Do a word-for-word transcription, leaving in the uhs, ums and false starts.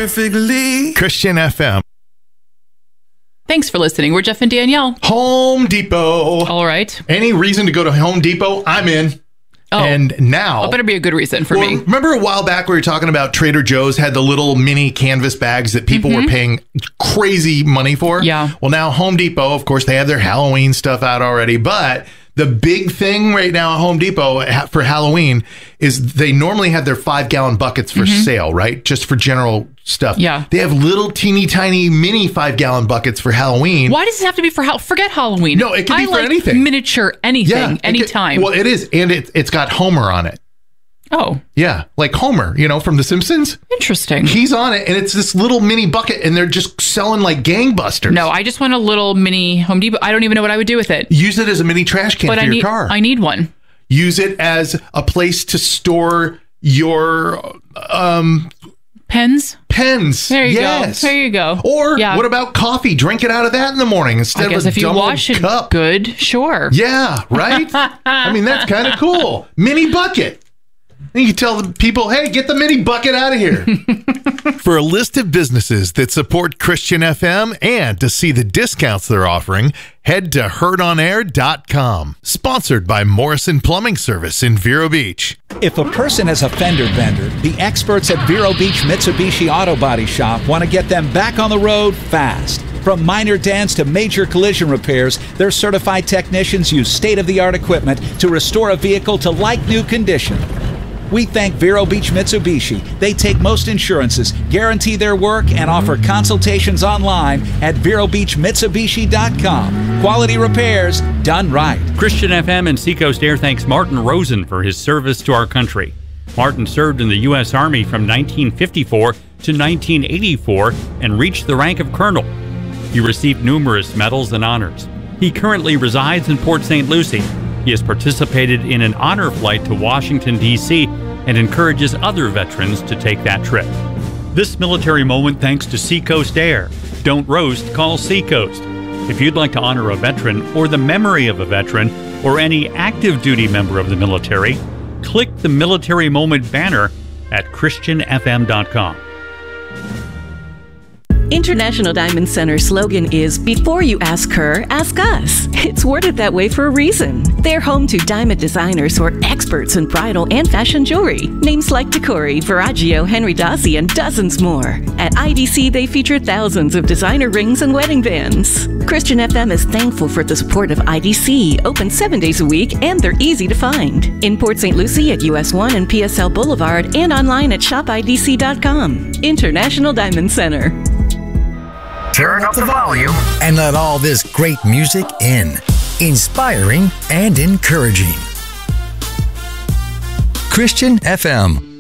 perfectly. Christian F M. Thanks for listening. We're Jeff and Danielle. Home Depot. All right. Any reason to go to Home Depot? I'm in. Oh, and now... It better be a good reason for well, me. Remember a while back we were talking about Trader Joe's had the little mini canvas bags that people mm-hmm. were paying crazy money for? Yeah. Well, now Home Depot, of course, they have their Halloween stuff out already, but... The big thing right now at Home Depot for Halloween is they normally have their five gallon buckets for mm-hmm. sale, right? Just for general stuff. Yeah. They have little teeny tiny mini five gallon buckets for Halloween. Why does it have to be for Halloween? Forget Halloween. No, it can be I for like anything. Miniature anything, yeah, anytime. Can, well, it is. And it, it's got Homer on it. Oh. Yeah. Like Homer, you know, from The Simpsons. Interesting. He's on it, and it's this little mini bucket, and they're just selling like gangbusters. No, I just want a little mini Home Depot. I don't even know what I would do with it. Use it as a mini trash can but for I your need, car. I need one. Use it as a place to store your um pens. Pens. There you yes. go. There you go. Or yeah. what about coffee? Drink it out of that in the morning instead I guess of a if you wash it cup. good, sure. Yeah, right? I mean, that's kind of cool. Mini bucket. And you can tell the people, hey, get the mini bucket out of here. For a list of businesses that support Christian F M and to see the discounts they're offering, head to heard on air dot com. Sponsored by Morrison Plumbing Service in Vero Beach. If a person has a fender bender, the experts at Vero Beach Mitsubishi Auto Body Shop want to get them back on the road fast. From minor dents to major collision repairs, their certified technicians use state-of-the-art equipment to restore a vehicle to like-new condition. We thank Vero Beach Mitsubishi. They take most insurances, guarantee their work, and offer consultations online at vero beach mitsubishi dot com. Quality repairs done right. Christian F M and Seacoast Air thanks Martin Rosen for his service to our country. Martin served in the U S Army from nineteen fifty-four to nineteen eighty-four and reached the rank of colonel. He received numerous medals and honors. He currently resides in Port Saint Lucie. He has participated in an honor flight to Washington, D C and encourages other veterans to take that trip. This military moment thanks to Seacoast Air. Don't roast, call Seacoast. If you'd like to honor a veteran or the memory of a veteran or any active duty member of the military, click the Military Moment banner at christian f m dot com. International Diamond Center's slogan is, before you ask her, ask us. It's worded that way for a reason. They're home to diamond designers who are experts in bridal and fashion jewelry. Names like Decori, Verragio, Henry Dossi, and dozens more. At I D C, they feature thousands of designer rings and wedding bands. Christian F M is thankful for the support of I D C, open seven days a week, and they're easy to find. In Port Saint Lucie at U S one and P S L Boulevard, and online at shop I D C dot com. International Diamond Center. Turn up the volume and let all this great music in. Inspiring and encouraging. Christian F M.